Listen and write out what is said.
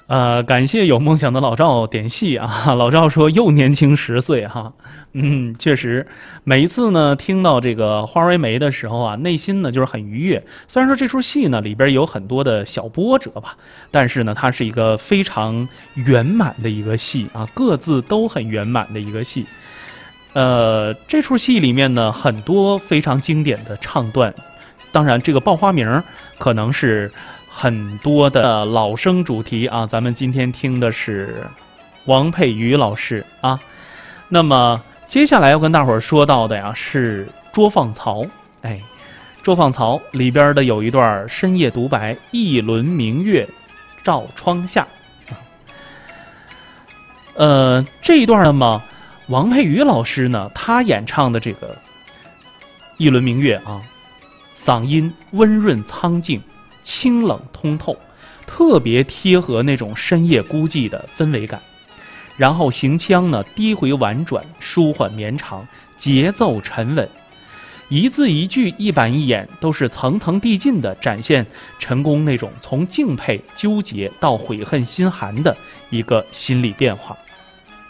感谢有梦想的老赵点戏啊，老赵说又年轻10岁哈，确实，每一次呢听到这个花为媒的时候啊，内心呢就是很愉悦。虽然说这出戏呢里边有很多的小波折吧，但是呢它是一个非常圆满的一个戏啊，各自都很圆满的一个戏。这出戏里面呢很多非常经典的唱段，当然这个报花名可能是很多的老生主题啊，咱们今天听的是王佩瑜老师啊。那么接下来要跟大伙儿说到的呀是捉放曹，捉放曹里边的有一段深夜独白，一轮明月照窗下。这一段呢嘛，王佩瑜老师呢，他演唱的这个一轮明月啊，嗓音温润苍劲，清冷通透，特别贴合那种深夜孤寂的氛围感。然后行腔呢低回婉转，舒缓绵长，节奏沉稳，一字一句一板一眼都是层层递进的展现陈宫那种从敬佩纠结到悔恨心寒的一个心理变化。